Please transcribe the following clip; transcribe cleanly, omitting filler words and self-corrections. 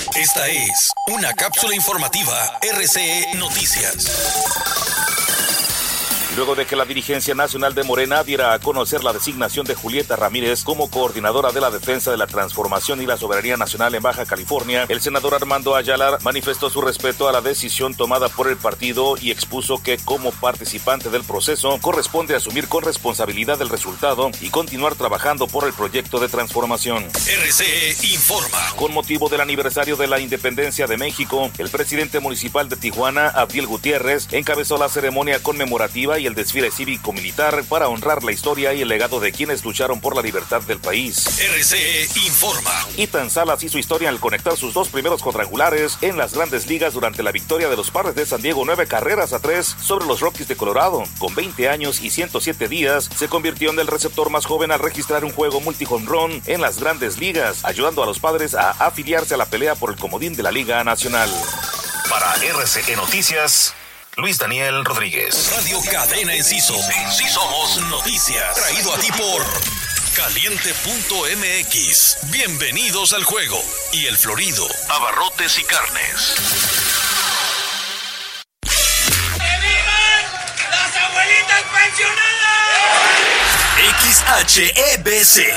Esta es una cápsula informativa RCE Noticias. Luego de que la dirigencia nacional de Morena diera a conocer la designación de Julieta Ramírez como coordinadora de la defensa de la transformación y la soberanía nacional en Baja California, el senador Armando Ayala manifestó su respeto a la decisión tomada por el partido y expuso que como participante del proceso corresponde asumir con responsabilidad el resultado y continuar trabajando por el proyecto de transformación. RCE informa. Con motivo del aniversario de la independencia de México, el presidente municipal de Tijuana, Abdiel Gutiérrez, encabezó la ceremonia conmemorativa y el desfile cívico-militar para honrar la historia y el legado de quienes lucharon por la libertad del país. RCE informa. Ethan Salas hizo historia al conectar sus 2 primeros cuadrangulares en las Grandes Ligas durante la victoria de los Padres de San Diego 9-3 sobre los Rockies de Colorado. Con 20 años y 107 días, se convirtió en el receptor más joven al registrar un juego multi-home-run en las Grandes Ligas, ayudando a los Padres a afiliarse a la pelea por el comodín de la Liga Nacional. Para RCE Noticias, Luis Daniel Rodríguez. Radio Cadena Enciso. Sí somos noticias. Traído a ti por Caliente.mx. Bienvenidos al juego. Y El Florido. Abarrotes y carnes. ¡Que vivan las abuelitas pensionadas! XHEBC